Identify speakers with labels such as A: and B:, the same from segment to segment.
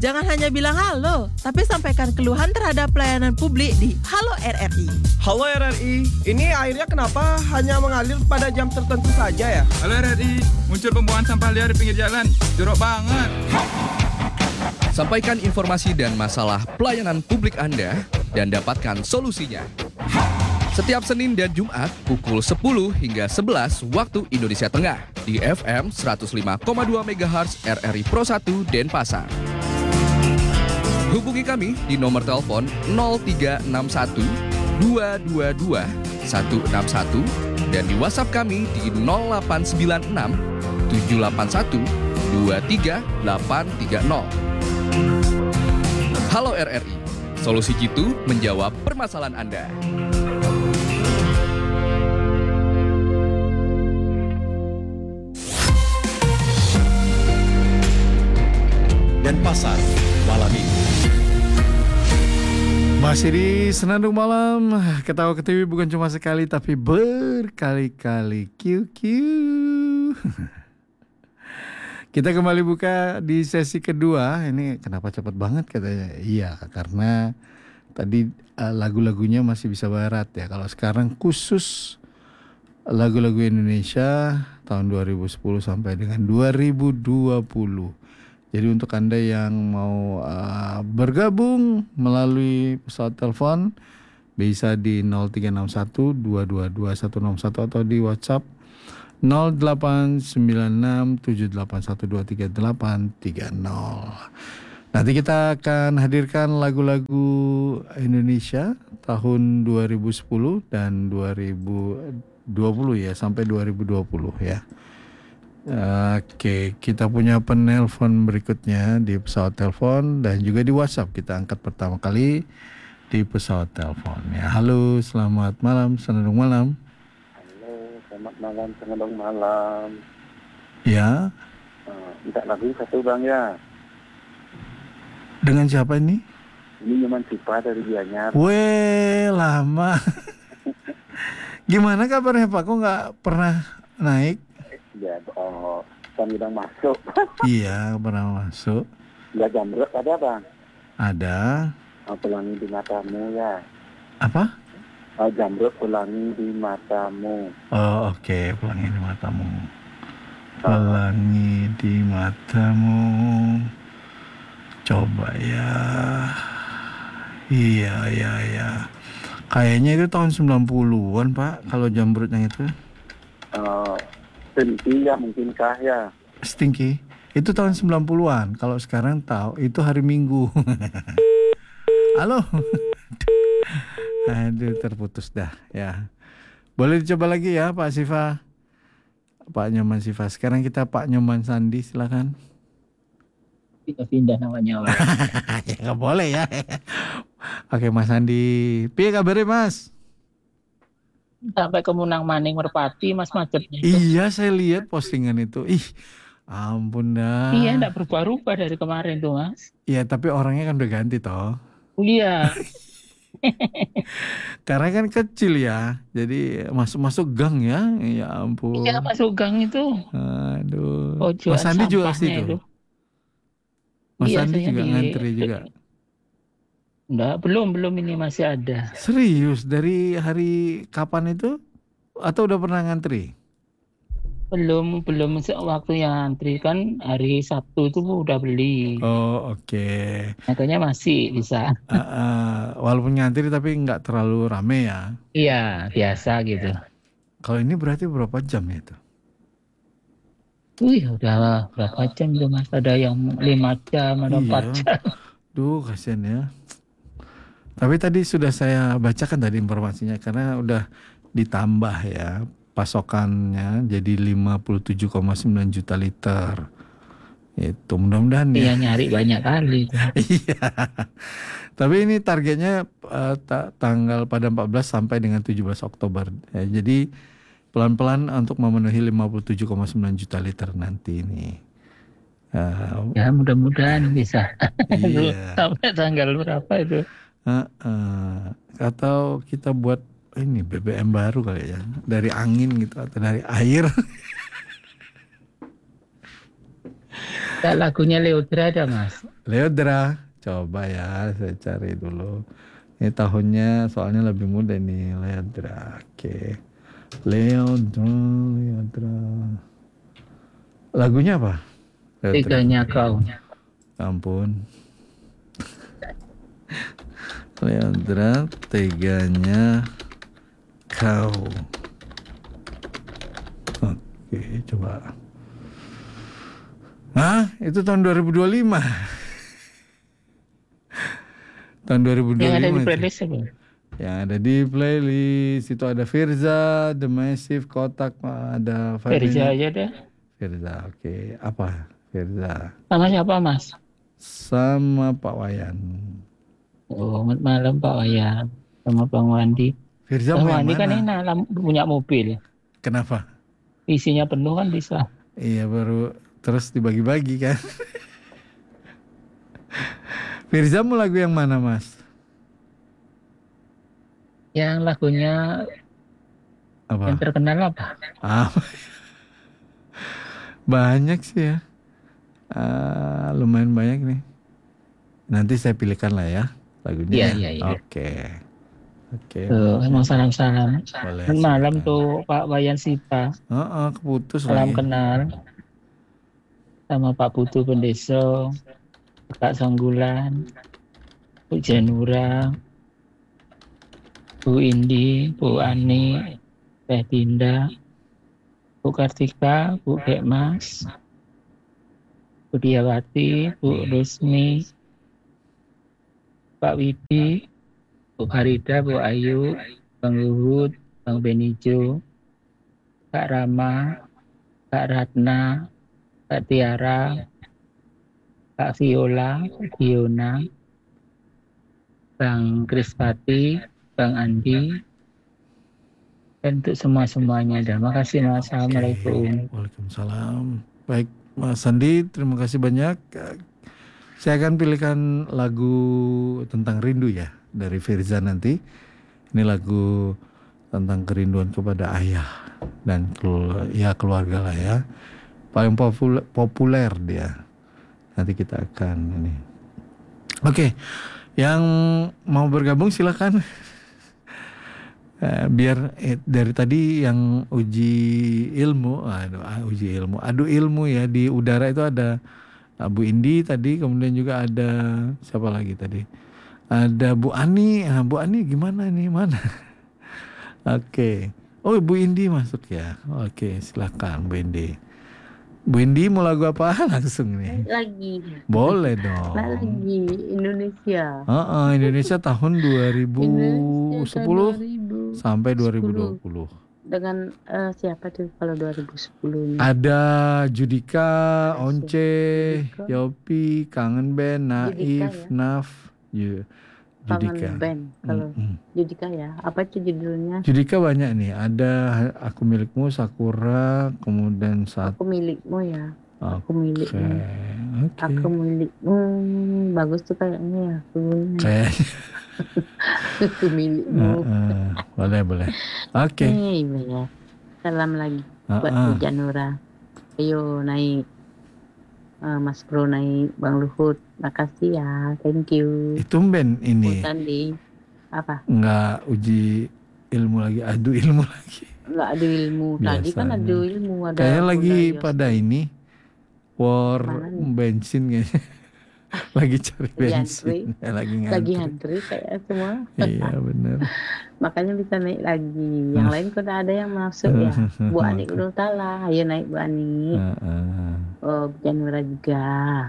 A: Jangan hanya bilang halo, tapi sampaikan keluhan terhadap pelayanan publik di Halo RRI.
B: Halo RRI, ini airnya kenapa hanya mengalir pada jam tertentu saja ya?
C: Halo RRI, muncul pembuangan sampah liar di pinggir jalan. Jorok banget.
D: Sampaikan informasi dan masalah pelayanan publik Anda dan dapatkan solusinya. Setiap Senin dan Jumat pukul 10 hingga 11 waktu Indonesia Tengah di FM 105,2 MHz RRI Pro 1 Denpasar. Hubungi kami di nomor telepon 0361 222 161 dan di WhatsApp kami di 0896 781 23830. Halo RRI, solusi jitu menjawab permasalahan Anda.
E: Denpasar malam ini.
F: Masih di Senandung Malam, ketawa ketiwi bukan cuma sekali tapi berkali-kali. QQ. Kita kembali buka di sesi kedua. Ini kenapa cepat banget katanya? Iya, karena tadi lagu-lagunya masih bisa barat ya. Kalau sekarang khusus lagu-lagu Indonesia tahun 2010 sampai dengan 2020. Jadi untuk Anda yang mau bergabung melalui pesawat telepon bisa di 0361 222 161 atau di WhatsApp 089678123830. Nanti kita akan hadirkan lagu-lagu Indonesia tahun 2010 dan 2020 ya, sampai 2020 ya. Oke, kita punya penelpon berikutnya di pesawat telepon dan juga di WhatsApp. Kita angkat pertama kali di pesawat telepon. Ya, halo, selamat malam, Senandung Malam.
G: Halo, selamat malam, Senandung Malam.
F: Ya.
G: Minta lagu satu bang ya.
F: Dengan siapa ini?
G: Ini Nyoman Sipa dari Gianyar.
F: Weh, lama. Gimana kabarnya Pak? Kok nggak pernah naik?
G: Ya, kan udah masuk.
F: Iya, pernah masuk.
G: Nggak jamrut ada bang?
F: Ada.
G: Pelangi di matamu ya.
F: Apa?
G: Jamrut pelangi di matamu.
F: Oh, oke. Pelangi di matamu. Pelangi di matamu. Coba ya. Iya. Kayaknya itu tahun 90-an, Pak, kalau jamrut yang itu.
G: Stinky ya mungkinkah ya?
F: Stinky. Itu tahun 90-an. Kalau sekarang tahu itu hari Minggu. Halo. Aduh, terputus dah ya. Boleh dicoba lagi ya Pak Siva. Pak Nyoman Siva. Sekarang kita Pak Nyoman Sandi, silakan.
H: Pindah namanya.
F: Ya nggak boleh ya. Oke Mas Sandi. Piye kabarnya Mas?
H: Sampai ke Munang Maning Merpati Mas macetnya itu.
F: Iya, saya lihat postingan itu. Ih, ampun dah.
H: Iya, enggak berubah-ubah dari kemarin tuh Mas.
F: Iya, tapi orangnya kan udah ganti toh.
H: Iya.
F: Karena kan kecil ya. Jadi masuk gang ya. Ya ampun.
H: Iya, masuk gang itu.
F: Aduh.
H: Pojokan
F: Mas Sandi juga ke
H: sampahnya
F: situ. Mas
H: Iya,
F: Sandi
H: saya
F: juga ngantri juga.
H: Enggak, belum ini masih ada.
F: Serius, dari hari kapan itu? Atau udah pernah ngantri?
H: Belum waktu yang antri kan hari Sabtu itu udah beli.
F: Oh, oke.
H: Makanya masih bisa.
F: Walaupun ngantri tapi nggak terlalu rame ya?
H: Iya, biasa gitu.
F: Kalau ini berarti berapa jam ya itu?
H: Wih, udah berapa jam tuh Mas? Ada yang 5 jam, ada 4 jam.
F: Duh, kasihan ya. Tapi tadi sudah saya bacakan tadi informasinya karena udah ditambah ya pasokannya jadi 57,9 juta liter. Itu mudah-mudahan ya.
H: Iya, nyari banyak kali.
F: Iya. Tapi ini targetnya tanggal pada 14 sampai dengan 17 Oktober. Ya, jadi pelan-pelan untuk memenuhi 57,9 juta liter nanti ini.
H: Ya mudah-mudahan bisa.
F: Iya.
H: Sampai tanggal berapa itu?
F: Atau kita buat ini BBM baru kali ya, dari angin gitu atau dari air.
H: Lagunya Leodra ada Mas.
F: Leodra, coba ya saya cari dulu. Ini tahunnya soalnya lebih muda nih, Leodra. Oke. Leodra. Lagunya apa? Leodra.
H: Teganya kau.
F: Ampun. Leodra, teganya kau. Oke, coba. Hah? Itu tahun 2025. Tahun 2025.
H: Yang ada di
F: itu.
H: playlist apa?
F: Yang ada di playlist itu ada Firza, The Massive, Kotak, ada
H: Firza aja deh.
F: Firza, oke. Apa? Firza.
H: Sama siapa Mas?
F: Sama Pak Wayan.
H: Oh, selamat malam Pak Wayan. Sama Bang Wandi.
F: Firza
H: Bang
F: mau yang
H: Wandi kan
F: mana?
H: enak punya mobil.
F: Kenapa?
H: Isinya penuh kan bisa.
F: Iya, baru terus dibagi-bagi kan. Firza mau lagu yang mana, Mas?
H: Yang lagunya
F: Apa?
H: yang terkenal apa?
F: Ah, banyak sih ya. Lumayan banyak nih. Nanti saya pilihkan lah ya lagunya.
H: Iya.
F: Oke.
H: Tuh, emang salam-salam.
F: Boleh.
H: Selamat malam
F: silakan.
H: tuh Pak Wayan Sita.
F: Keputus
H: Salam
F: lagi.
H: kenal. Sama Pak Putu Pendeso, Kak Sanggulan, Bu Janura, Bu Indi, Bu Ani, Teh Dinda, Bu Kartika, Bu Dekmas, Bu Diawati, Bu Rusmi, Pak Widi, Bu Farida, Bu Ayu, Bang Luhut, Bang Benijo, Kak Rama, Kak Ratna, Kak Tiara, Kak Viola, Fiona, Bang Krispati, Bang Andi, dan untuk semuanya. Terima kasih Mas. Assalamualaikum.
F: Waalaikumsalam. Baik, Mas Sandi, terima kasih banyak. Saya akan pilihkan lagu tentang rindu ya dari Firza nanti. Ini lagu tentang kerinduan kepada ayah dan keluarga lah ya. Paling populer dia. Nanti kita akan ini. Oke, yang mau bergabung silakan. Biar dari tadi yang uji ilmu, adu ilmu ya di udara itu ada Bu Indi tadi, kemudian juga ada siapa lagi tadi? Ada Bu Ani. Bu Ani gimana nih, mana? Oke. Oh, Bu Indi masuk ya. Oke, silakan Bu Indi. Bu Indi mau lagu apa langsung nih?
E: Lagi.
F: Boleh dong.
E: Lagi Indonesia.
F: Indonesia tahun 2010
E: Indonesia tahun 2010.
F: sampai 2020.
E: Dengan siapa tuh kalau 2010
F: Ada Judika, Once,
E: Judika.
F: Yopi, Kangen Band, Naif,
E: Judika ya?
F: Naf, Judika.
E: Kangen Band kalau Judika ya. Apa itu judulnya?
F: Judika banyak nih. Ada Aku Milikmu, Sakura, kemudian
E: Aku milikmu ya. Aku
F: Oke.
E: milikmu. Aku milikmu. Bagus tuh kayaknya ya lagunya.
F: Kayaknya.
E: Aku milikmu.
F: Boleh. Oke.
E: Iya. Salam lagi buat Bu Janura. Ayo naik. Mas Bro naik, Bang Luhut. Makasih ya. Thank you.
F: Tumben
E: Bu
F: ini
E: Sandi. Apa?
F: nggak uji ilmu lagi, adu ilmu lagi.
E: Enggak ada ilmu. Tadi kan
F: Biasanya.
E: ada ilmu. Ada
F: Kayaknya lagi
E: Bunda Yos.
F: pada ini war
E: Mana nih?
F: bensin kayaknya. Lagi cari
E: Lagi
F: bensin. Lagi
E: Lagi
F: ngantri.
E: antri kayak semua.
F: Iya benar.
E: Makanya bisa naik lagi. Yang lain kalau ada yang masuk ya. Bu Ani udah talah. Ayo naik Bu Ani. Oh, Bu Janura juga.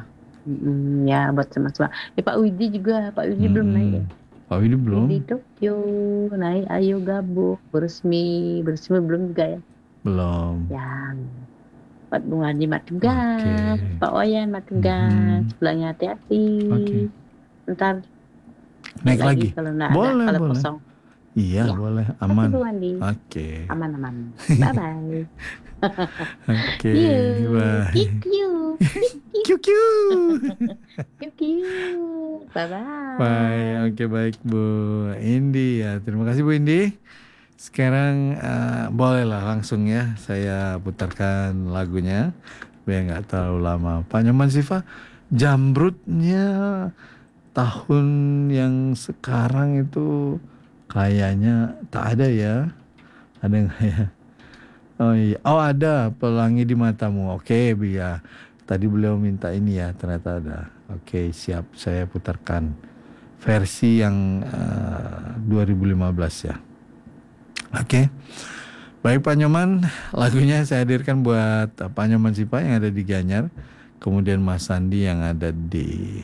E: Ya buat sama-sama. Pak Widi juga. Pak Widi belum naik ya.
F: Pak Widi belum?
E: Di Tokyo naik, ayo gabung. Beresmi belum juga ya.
F: Belum.
E: Yang Pak Bung Adi Matugas, Pak Wayan Matugas, pulangnya hati-hati. Ntar
F: Naik lagi.
E: kalau nggak
F: Boleh,
E: ada, kalau
F: boleh.
E: kosong.
F: Iya
E: Ya.
F: boleh, aman.
E: Bung Andi.
F: Oke.
E: Aman. Bye bye.
F: Oke. Bye.
E: Kiu.
F: Kiu.
E: Bye bye.
F: Bye. Oke baik Bu Indi ya. Terima kasih Bu Indi. Sekarang bolehlah langsung ya saya putarkan lagunya biar nggak terlalu lama. Pak Nyoman Sifa, jamrutnya tahun yang sekarang itu kayaknya tak ada ya. Ada nggak ya? Oh iya, oh ada Pelangi di Matamu. Oke, biar tadi beliau minta ini ya, ternyata ada. Oke, siap, saya putarkan versi yang 2015 ya. Oke. Baik Pak Nyoman, lagunya saya hadirkan buat Pak Nyoman Sipa yang ada di Gianyar, kemudian Mas Sandi yang ada di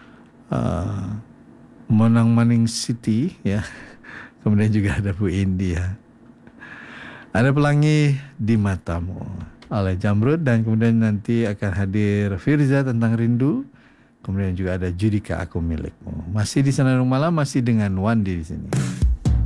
F: Monang Maning City ya. Kemudian juga ada Bu Indi ya. Ada Pelangi di Matamu oleh Jamrud, dan kemudian nanti akan hadir Firza tentang Rindu. Kemudian juga ada Judika Aku Milikmu. Masih di Senandung Malam, masih dengan Wandi di sini.